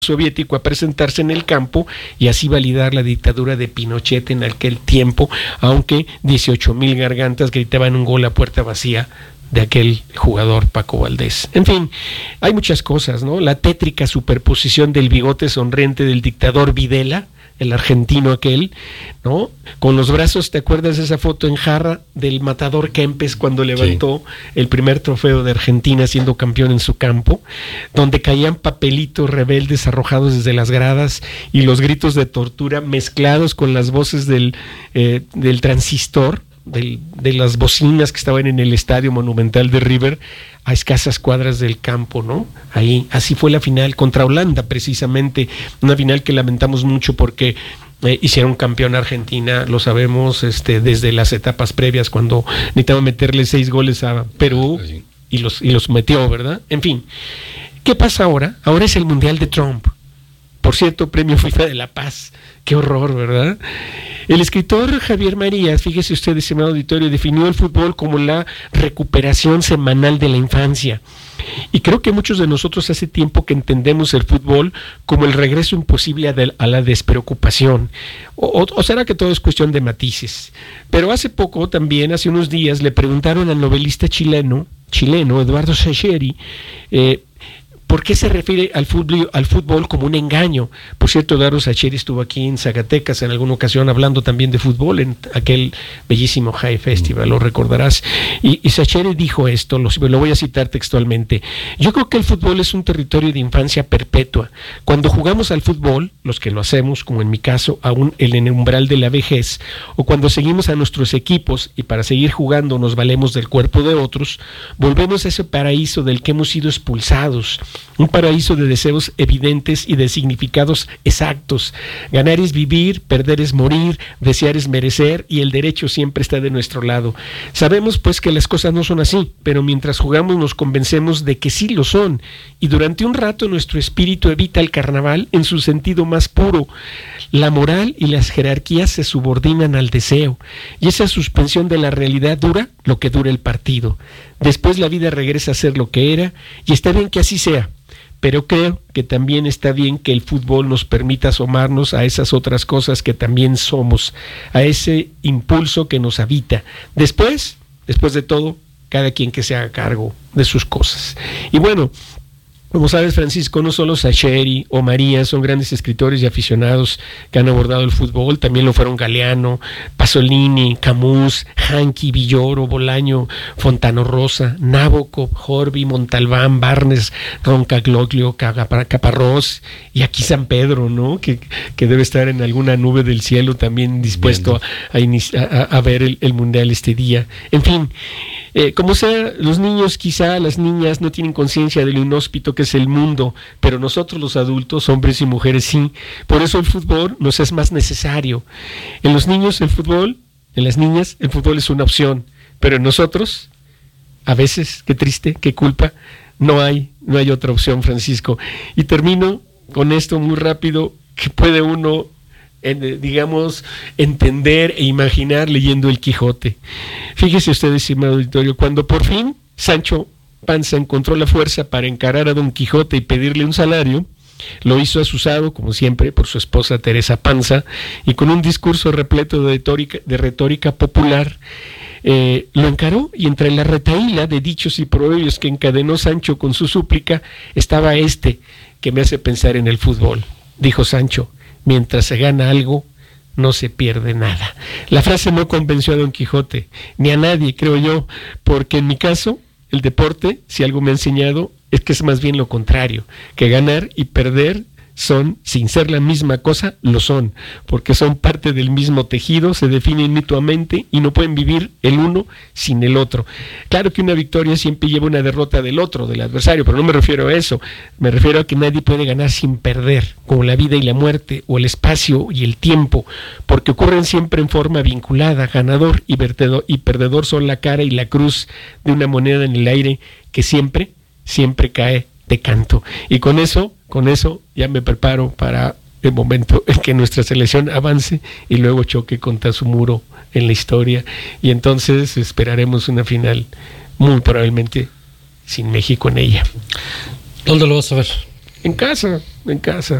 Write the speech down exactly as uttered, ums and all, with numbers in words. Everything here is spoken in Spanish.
soviético a presentarse en el campo y así validar la dictadura de Pinochet en aquel tiempo, aunque dieciocho mil gargantas gritaban un gol a puerta vacía de aquel jugador Paco Valdés. En fin, hay muchas cosas, ¿no? La tétrica superposición del bigote sonriente del dictador Videla, el argentino aquel, ¿no? Con los brazos, ¿te acuerdas de esa foto en jarra del matador Kempes cuando levantó sí. el primer trofeo de Argentina siendo campeón en su campo, donde caían papelitos rebeldes arrojados desde las gradas y los gritos de tortura mezclados con las voces del, eh, del transistor, del, de las bocinas que estaban en el Estadio Monumental de River, a escasas cuadras del campo, ¿no? Ahí, así fue la final contra Holanda, precisamente, una final que lamentamos mucho porque eh, hicieron campeón a Argentina, lo sabemos, este, desde las etapas previas, cuando necesitaba meterle seis goles a Perú, sí. y los, y los metió, ¿verdad? En fin, ¿qué pasa ahora? Ahora es el Mundial de Trump. Por cierto, premio FIFA de la Paz. Qué horror, ¿verdad? El escritor Javier Marías, fíjese usted, estimado auditorio, definió el fútbol como la recuperación semanal de la infancia. Y creo que muchos de nosotros hace tiempo que entendemos el fútbol como el regreso imposible a, de, a la despreocupación. O, o, o será que todo es cuestión de matices. Pero hace poco, también, hace unos días, le preguntaron al novelista chileno, chileno Eduardo Sacheri, eh, ¿por qué se refiere al fútbol, al fútbol como un engaño? Por cierto, Eduardo Sacheri estuvo aquí en Zacatecas en alguna ocasión hablando también de fútbol en aquel bellísimo High Festival, lo recordarás. Y, y Sacheri dijo esto, lo, lo voy a citar textualmente: yo creo que el fútbol es un territorio de infancia perpetua. Cuando jugamos al fútbol, los que lo hacemos, como en mi caso, aún en el umbral de la vejez, o cuando seguimos a nuestros equipos y para seguir jugando nos valemos del cuerpo de otros, volvemos a ese paraíso del que hemos sido expulsados. Un paraíso de deseos evidentes y de significados exactos. Ganar es vivir, perder es morir, desear es merecer, y el derecho siempre está de nuestro lado. Sabemos pues que las cosas no son así, pero mientras jugamos nos convencemos de que sí lo son, y durante un rato nuestro espíritu evita el carnaval en su sentido más puro. La moral y las jerarquías se subordinan al deseo, y esa suspensión de la realidad dura lo que dura el partido. Después la vida regresa a ser lo que era, y está bien que así sea, pero creo que también está bien que el fútbol nos permita asomarnos a esas otras cosas que también somos, a ese impulso que nos habita. Después, después de todo, cada quien que se haga cargo de sus cosas. Y bueno, como sabes, Francisco, no solo Sacheri o María son grandes escritores y aficionados que han abordado el fútbol, también lo fueron Galeano, Pasolini, Camus, Hanqui, Villoro, Bolaño, Fontana Rosa, Nabokov, Horby, Montalbán, Barnes, Roncagloglio, Caparrós, y aquí San Pedro, ¿no? Que, que debe estar en alguna nube del cielo también dispuesto a, a, a ver el, el Mundial este día. En fin, eh, como sea, los niños, quizá las niñas, no tienen conciencia de lo inhóspito que es el mundo, pero nosotros los adultos, hombres y mujeres, sí. Por eso el fútbol nos es más necesario. En los niños el fútbol, en las niñas el fútbol es una opción, pero en nosotros, a veces, qué triste, qué culpa, no hay, no hay otra opción, Francisco. Y termino con esto muy rápido, que puede uno, en, digamos, entender e imaginar leyendo el Quijote. Fíjese usted, estimado auditorio, cuando por fin Sancho Panza encontró la fuerza para encarar a Don Quijote y pedirle un salario, lo hizo asusado, como siempre, por su esposa Teresa Panza, y con un discurso repleto de retórica, de retórica popular, eh, lo encaró, y entre la retahíla de dichos y proverbios que encadenó Sancho con su súplica, estaba este, que me hace pensar en el fútbol. Dijo Sancho: mientras se gana algo, no se pierde nada. La frase no convenció a Don Quijote, ni a nadie, creo yo, porque en mi caso, el deporte, si algo me ha enseñado, es que es más bien lo contrario, que ganar y perder son, sin ser la misma cosa, lo son, porque son parte del mismo tejido, se definen mutuamente y no pueden vivir el uno sin el otro. Claro que una victoria siempre lleva una derrota del otro, del adversario, pero no me refiero a eso, me refiero a que nadie puede ganar sin perder, como la vida y la muerte, o el espacio y el tiempo, porque ocurren siempre en forma vinculada. Ganador y perdedor, y perdedor son la cara y la cruz de una moneda en el aire que siempre, siempre cae de canto. Y con eso, con eso ya me preparo para el momento en que nuestra selección avance y luego choque contra su muro en la historia, y entonces esperaremos una final muy probablemente sin México en ella. ¿Dónde lo vas a ver? En casa, en casa.